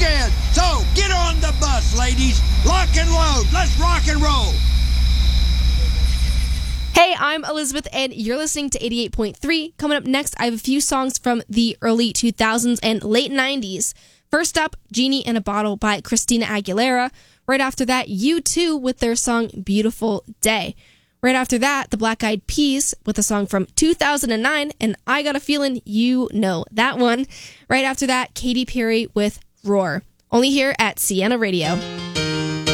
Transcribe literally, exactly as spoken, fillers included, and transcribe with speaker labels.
Speaker 1: again. So get on the bus, ladies. Lock and load. Let's rock and roll.
Speaker 2: Hey, I'm Elizabeth, and you're listening to eighty-eight point three. Coming up next, I have a few songs from the early two thousands and late nineties. First up, Genie in a Bottle by Christina Aguilera. Right after that, U two with their song Beautiful Day. Right after that, the Black Eyed Peas with a song from two thousand nine, and I got a feeling you know that one. Right after that, Katy Perry with Roar. Only here at Sienna Radio.